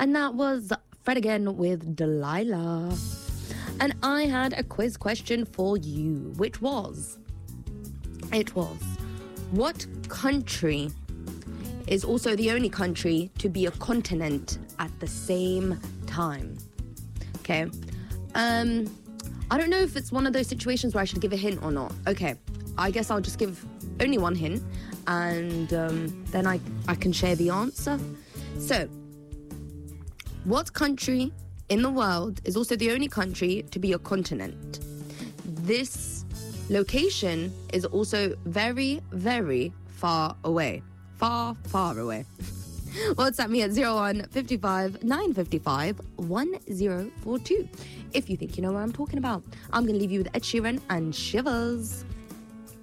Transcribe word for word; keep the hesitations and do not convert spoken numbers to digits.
And that was Fred again with Delilah. And I had a quiz question for you, which was, it was, what country is also the only country to be a continent at the same time? Okay. Um, I don't know if it's one of those situations where I should give a hint or not. Okay. I guess I'll just give only one hint, and um, then I, I can share the answer. So, what country in the world is also the only country to be a continent? This location is also very, very far away. Far, far away. WhatsApp me at zero one five five nine five five one zero four two if you think you know what I'm talking about. I'm going to leave you with Ed Sheeran and Shivers.